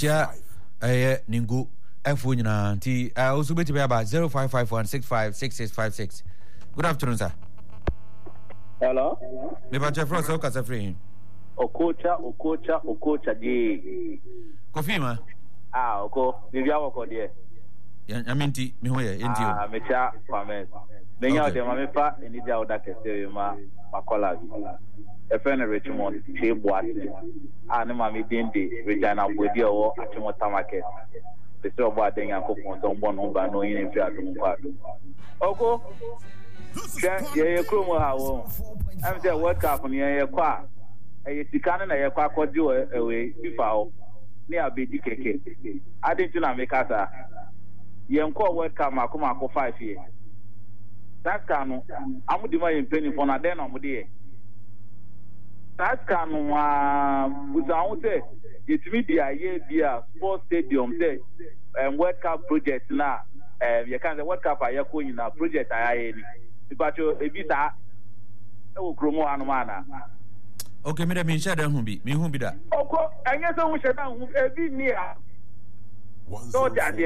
chia ningu F nyina nti also beti be about 0551656656. Good afternoon, sir. Hello. Me ba chef Ross Okasa free. Okocha di. Confirm. Oko. Ni bia woko de. Ya minti me ho ye enti o. Mecha comment. Menya de ma me fa ni dia oda kese ma makola bi. E fe na Richmond che boate. Ne ma me dinde Regina Bodi owo Achimota market. The so boate yan ko pon don bon ba no yin fi adum kwa. Oko. Ye kromo ha wo. Am say World Cup ni ye kwa. E sika na ye kwa kodi we FIFA o. Ni abedi keke. Adintu na me kasa. Yenko World Cup makoma ko 5 years. That can amudi ma yempeni for na den amudi. That can buzawo say yetimi dia ye bia sports stadium say World Cup project na you can say World Cup ayako nyina project ayaye ni. Ibacho ebisa e wo kromo anumana. Okay, me da me share da hu bi da. Oko enye so hu share da hu ebi ni a. So that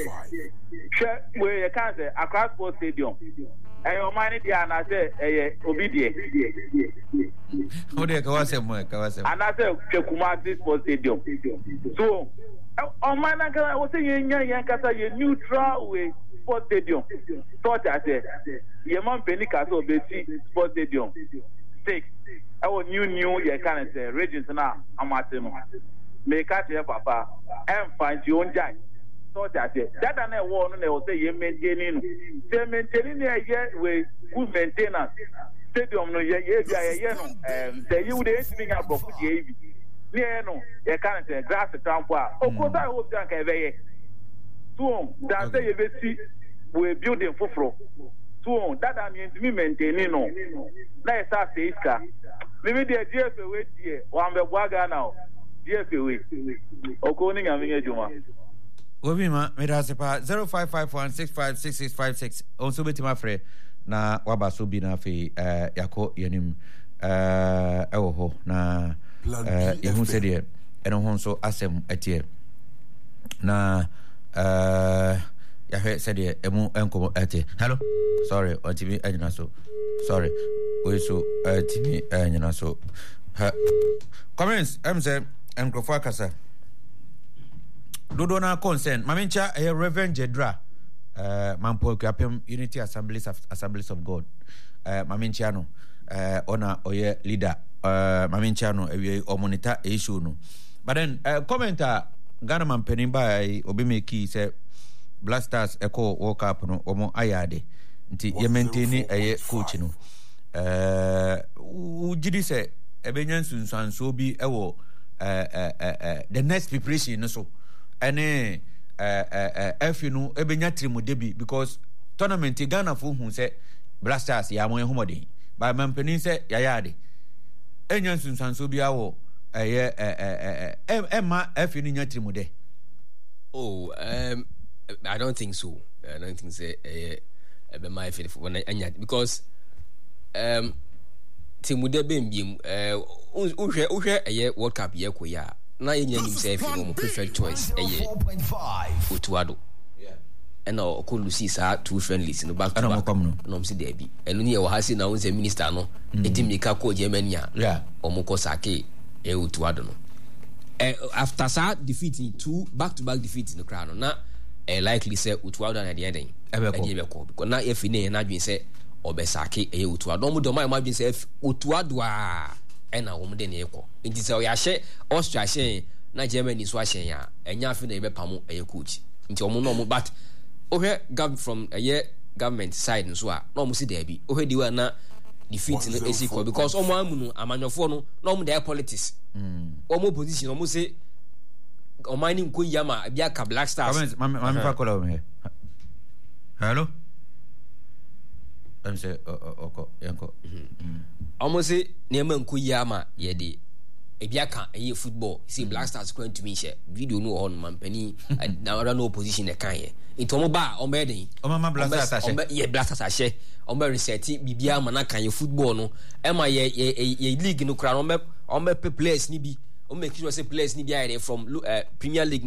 we can say across sports stadium. And your money there and I say obedient. How they ka wase mo. And I say Kumasi sports stadium. So on my na I was saying yan kasa ye neutral way sports stadium. So that ye man penika so be sports stadium. 6. Our new ye can say regions na amatemo. Make out your papa and find your own giant. So that and I want to say you maintaining. They maintaining a year with good maintenance. Stadium no ye say you would speak about the no, you can't say grass trampoa. Of course, I hope that can be. So that say you see we building for so that means me maintaining no. Now start say iska. Maybe the GFA wait here. One be waga now. GFA Okoni ngamenye juma. Obi ma me da sepa 0551656656 also beti ma frɛ na waba so bi na fe yakɔ yanim ɛwɔ hɔ na yehu sɛ deɛ ɛno ho nso asɛm ɛteɛ na yahwɛ sɛ deɛ ɛmu ɛnkɔmɔ ɛteɛ. Hello, sorry ɔtimi anyina so, sorry we so timi anyina so comments sɛ nkrofo akasa dodo na concern mamencha Reverend Jedra mampo kwapem Unity Assemblies of God mamencha no ona oye leader mamencha no ewie omonita issue no but then commenter Ghana mampeni by obimeki say Black Stars echo World Cup no omo ayade nti ye maintain coach no ujidi say ebenya nsunsanso bi ewo the next preparation no so ene efi no ebenya trimude bi because tournament Ghana fo hu say Black Stars ya mo ehomodin ba mampeni say yayade enya nsunsanso bi awo emma efi no nya trimude. Oh, I don't think so. I don't think say be my faith when anya because trimude be mbiem uhwe World Cup ye koya na yenya nim say fi mo preferred choice Otuado and o ko Lucy sa two friendlies no back to back no msi there bi enu ne ye wa hase na won say minister no etimika ko Germany a o mo ko sake Otuado no after sa defeat in 2 back to back defeat in the crown na likely say Otuado na the ending ebe ko because na if ne na dwen say obesake Otuado mo do my imagine say Otuado a ena wo de ne ekọ nti se o ya hye Austria hye na Germany so ahye ya enya afi na ebe pamo coach nti o mo no mo but o he from government side nso a no mo si there bi o he diwa na defeat no esiko because o mo amu no amanyofo no no mo there politics o mo position o mo say o mani nko yama bia ka Black Stars mami fa kola o me hello I'm say oko yanko almost say neema nko yama ye de ebiaka eye football see Black Stars going to me share video no on mampani na other no position e kan ye into mo ba o me den o mama Black Stars ye Black Stars share o me reset bibia ma na kan ye football no e ma ye league no kra no o me players ni bi o make sure say players ni bi are from Premier League